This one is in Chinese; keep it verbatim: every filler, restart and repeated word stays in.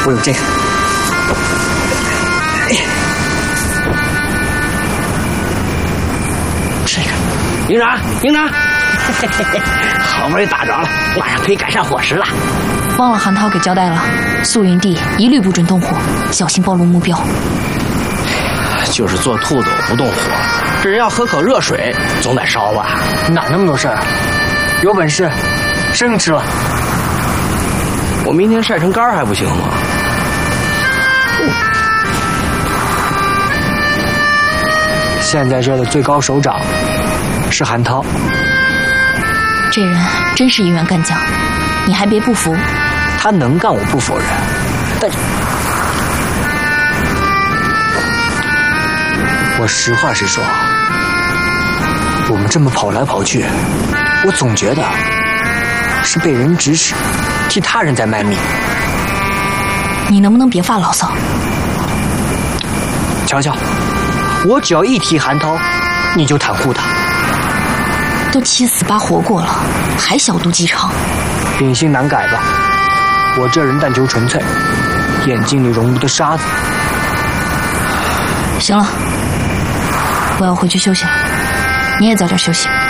我有这个。哎，这个，营长，营长，嘿嘿嘿，好不容易打着了，马上可以改善伙食了。 忘了韩涛给交代了，素云地一律不准动火，小心暴露目标。 就是做兔子我不动火，这人要喝口热水总得烧吧？ 哪那么多事儿？有本事生吃了。 我明天晒成干还不行吗？ 现在这的最高首长是韩涛， 这人真是一员干将，你还别不服。 他能干我不否认，但是我实话实说，我们这么跑来跑去，我总觉得是被人指使，替他人在卖命。 你能不能别发牢骚？ 瞧瞧，我只要一提韩涛，你就袒护他。 都七死八活过了，还小肚鸡肠， 秉性难改吧？我这人但求纯粹，眼睛里容不得沙子。 行了，我要回去休息了，你也早点休息。